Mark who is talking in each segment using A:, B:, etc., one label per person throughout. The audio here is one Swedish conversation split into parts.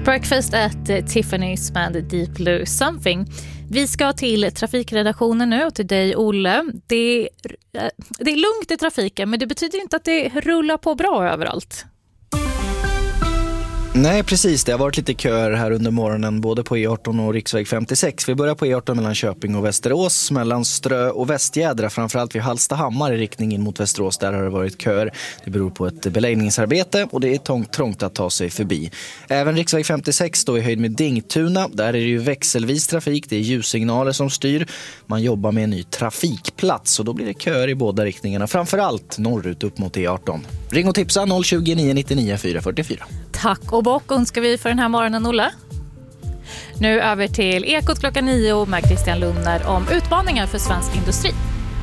A: Breakfast at Tiffany's med Deep Blue Something. Vi ska till trafikredaktionen nu, till dig Olle. Det är lugnt i trafiken, men det betyder inte att det rullar på bra överallt.
B: Nej, precis. Det har varit lite köer här under morgonen både på E18 och riksväg 56. Vi börjar på E18 mellan Köping och Västerås, mellan Strö och Västjädra, framförallt vid Hallstahammar i riktning in mot Västerås. Där har det varit köer. Det beror på ett beläggningsarbete och det är trångt att ta sig förbi. Även riksväg 56 då i höjd med Dingtuna. Där är det ju växelvis trafik. Det är ljussignaler som styr. Man jobbar med en ny trafikplats och då blir det köer i båda riktningarna. Framförallt norrut upp mot E18. Ring och tipsa 020 999 444.
A: Tack och bock önskar vi för den här morgonen, Olle. Nu över till Ekot klockan 9 med Christian Lundner om utmaningar för svensk industri.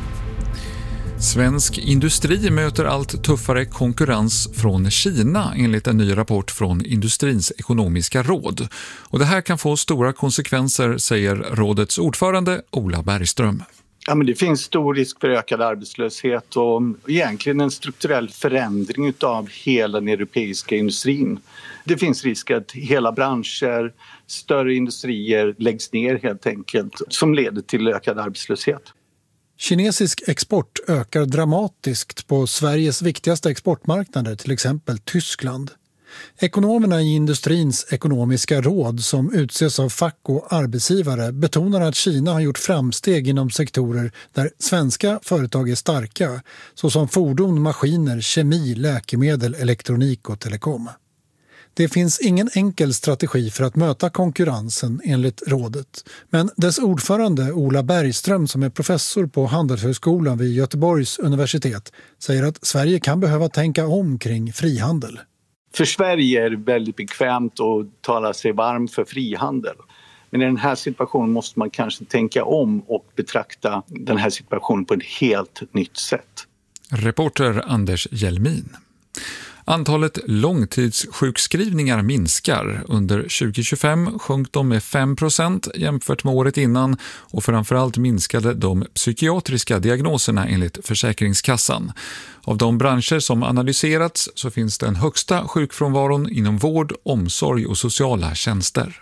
C: Svensk industri möter allt tuffare konkurrens från Kina enligt en ny rapport från Industrins ekonomiska råd. Och det här kan få stora konsekvenser, säger rådets ordförande Ola Bergström.
D: Ja, men det finns stor risk för ökad arbetslöshet och egentligen en strukturell förändring av hela den europeiska industrin. Det finns risk att hela branscher, större industrier läggs ner helt enkelt, som leder till ökad arbetslöshet.
E: Kinesisk export ökar dramatiskt på Sveriges viktigaste exportmarknader, till exempel Tyskland. Ekonomerna i Industrins ekonomiska råd som utses av fack och arbetsgivare betonar att Kina har gjort framsteg inom sektorer där svenska företag är starka, såsom fordon, maskiner, kemi, läkemedel, elektronik och telekom. Det finns ingen enkel strategi för att möta konkurrensen enligt rådet, men dess ordförande Ola Bergström som är professor på Handelshögskolan vid Göteborgs universitet säger att Sverige kan behöva tänka om kring frihandel.
D: För Sverige är det väldigt bekvämt att tala sig varm för frihandel. Men i den här situationen måste man kanske tänka om och betrakta den här situationen på ett helt nytt sätt.
C: Reporter Anders Hjelmin. Antalet långtidssjukskrivningar minskar. Under 2025 sjönk de med 5% jämfört med året innan och framförallt minskade de psykiatriska diagnoserna enligt Försäkringskassan. Av de branscher som analyserats så finns den högsta sjukfrånvaron inom vård, omsorg och sociala tjänster.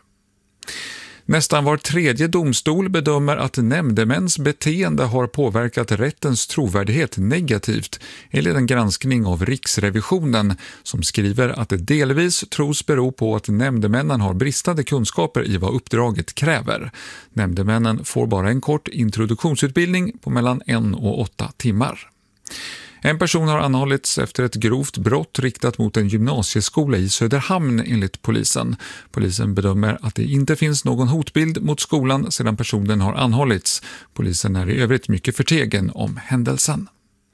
C: Nästan var tredje domstol bedömer att nämndemäns beteende har påverkat rättens trovärdighet negativt enligt en granskning av Riksrevisionen som skriver att det delvis tros bero på att nämndemännen har bristande kunskaper i vad uppdraget kräver. Nämndemännen får bara en kort introduktionsutbildning på mellan 1 och 8 timmar. En person har anhållits efter ett grovt brott riktat mot en gymnasieskola i Söderhamn enligt polisen. Polisen bedömer att det inte finns någon hotbild mot skolan sedan personen har anhållits. Polisen är i övrigt mycket förtegen om händelsen.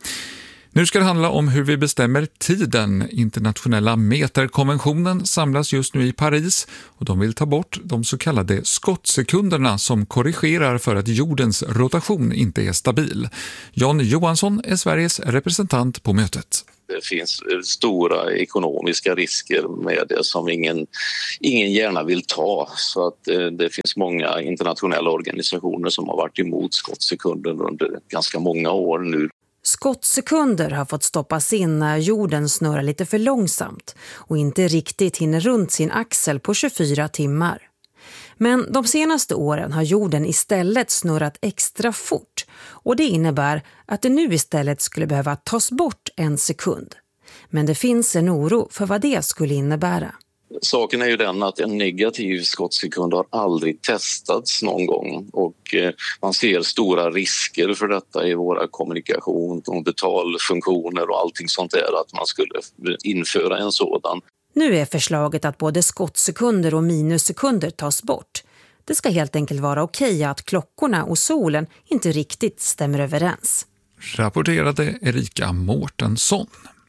C: Nu ska det handla om hur vi bestämmer tiden. Internationella meterkonventionen samlas just nu i Paris och de vill ta bort de så kallade skottsekunderna som korrigerar för att jordens rotation inte är stabil. Jan Johansson är Sveriges representant på mötet.
F: Det finns stora ekonomiska risker med det som ingen gärna vill ta. Så att det finns många internationella organisationer som har varit emot skottsekunder under ganska många år nu.
G: Skottsekunder har fått stoppas in när jorden snurrar lite för långsamt och inte riktigt hinner runt sin axel på 24 timmar. Men de senaste åren har jorden istället snurrat extra fort och det innebär att det nu istället skulle behöva tas bort en sekund. Men det finns en oro för vad det skulle innebära.
F: Saken är ju den att en negativ skottsekund har aldrig testats någon gång och man ser stora risker för detta i våra kommunikation och betalfunktioner och allting sånt där att man skulle införa en sådan.
G: Nu är förslaget att både skottsekunder och minussekunder tas bort. Det ska helt enkelt vara okej att klockorna och solen inte riktigt stämmer överens.
C: Rapporterade Erika Mårtensson.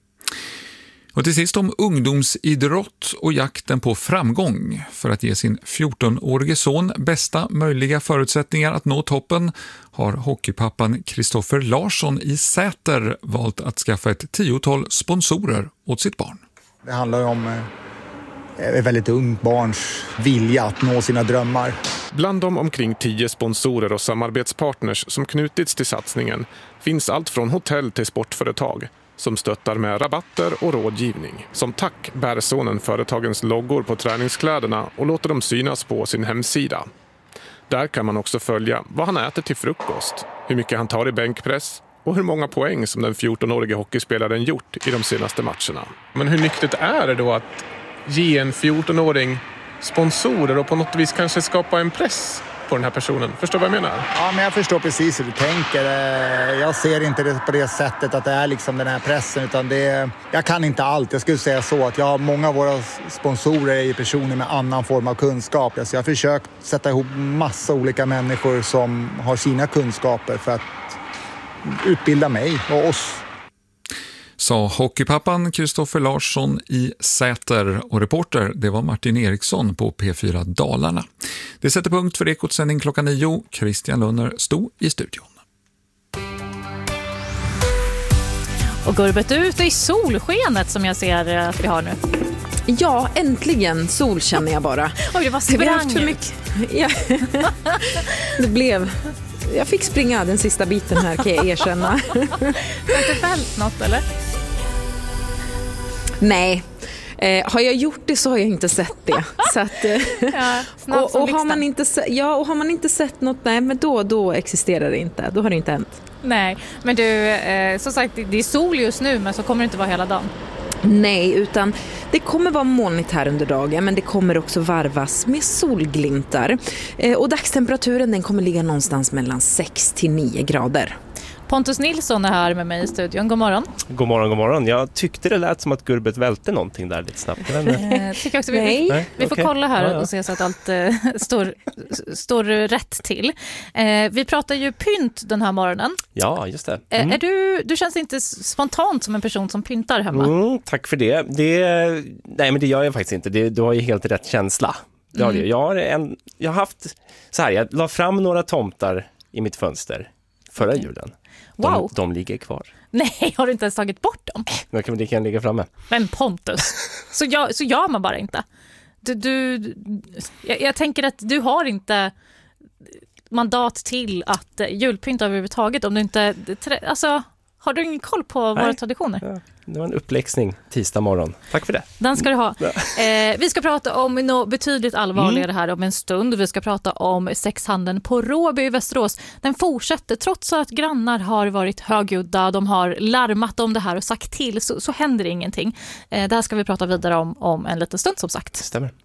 C: Och till sist om ungdomsidrott och jakten på framgång. För att ge sin 14-årige son bästa möjliga förutsättningar att nå toppen har hockeypappan Kristoffer Larsson i Säter valt att skaffa ett 10-tal sponsorer åt sitt barn.
H: Det handlar ju om ett väldigt ungt barns vilja att nå sina drömmar.
I: Bland de omkring 10 sponsorer och samarbetspartners som knutits till satsningen finns allt från hotell till sportföretag. som stöttar med rabatter och rådgivning. Som tack bär sonen företagens loggor på träningskläderna och låter dem synas på sin hemsida. Där kan man också följa vad han äter till frukost, hur mycket han tar i bänkpress och hur många poäng som den 14-årige hockeyspelaren gjort i de senaste matcherna. Men hur nyttigt är det då att ge en 14-åring sponsorer och på något vis kanske skapa en press på den här personen? Förstår vad jag menar?
H: Ja, men jag förstår precis hur du tänker. Jag ser inte det på det sättet att det är liksom den här pressen, utan jag kan inte allt. Jag skulle säga så att många av våra sponsorer är personer med annan form av kunskap. Så jag har försökt sätta ihop massa olika människor som har sina kunskaper för att utbilda mig och oss.
C: Sa hockeypappan Kristoffer Larsson i Säter, och reporter det var Martin Eriksson på P4 Dalarna. Det sätter punkt för Ekots sändning klockan 9. Christian Lunner stod i studion.
A: Och Gurbet ute i solskenet som jag ser att vi har nu.
G: Ja, äntligen sol känner jag bara.
A: Oj, det var sprang
G: för mycket. Ja. Jag fick springa den sista biten här, kan jag erkänna.
A: Har du fällt något eller?
G: Nej. Har jag gjort det så har jag inte sett det. Så att, och har man inte sett något, nej, men då existerar det inte. Då har det inte hänt.
A: Nej, men du, som sagt, det är sol just nu, men så kommer det inte vara hela dagen.
G: Nej, utan det kommer vara molnigt här under dagen, men det kommer också varvas med solglimtar. Och dagstemperaturen den kommer ligga någonstans mellan 6 till 9 grader.
A: Pontus Nilsson är här med mig i studion. God morgon.
J: God morgon, god morgon. Jag tyckte det lät som att Gurbet välte någonting där lite snabbt.
A: Tycker också vi får kolla här och se så att allt står rätt till. Vi pratar ju pynt den här morgonen.
J: Ja, just det.
A: Är du känns inte spontant som en person som pyntar hemma.
J: Tack för det. Nej, men det gör jag faktiskt inte. Du har ju helt rätt känsla. Det har det. Jag har haft så här, jag la fram några tomtar i mitt fönster förra julen.
A: Wow.
J: De ligger kvar.
A: Nej, har du inte ens tagit bort dem?
J: Det kan ligga framme.
A: Men Pontus, så gör man bara inte. Jag tänker att du har inte mandat till att julpynta överhuvudtaget om du inte... Alltså, har du ingen koll på våra traditioner?
J: Ja, det var en uppläxning tisdag morgon. Tack för det.
A: Den ska du ha. Vi ska prata om något betydligt allvarligare här om en stund. Vi ska prata om sexhandeln på Råby i Västerås. Den fortsätter trots att grannar har varit högljudda. De har larmat om det här och sagt till, så händer ingenting. Det här ska vi prata vidare om en liten stund som sagt.
J: Stämmer.